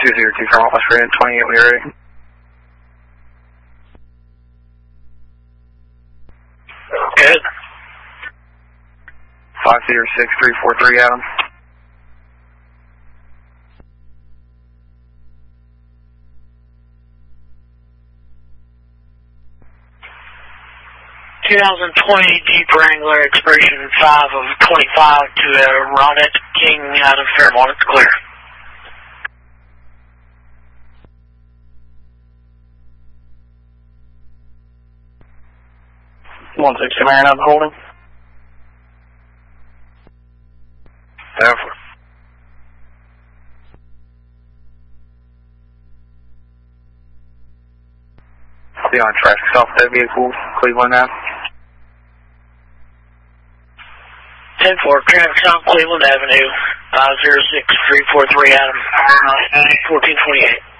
202 from Office Red 28 when you're ready. Good. 506-343 Adam. Jeep Wrangler expiration 5 of 25 to Ronette King out of Fairmont. It's clear. 160 man, I'm holding. Over. Be on traffic stop that vehicle, Cleveland now. 10-4, traffic stop Cleveland Avenue, 506-343 Adam, 1428.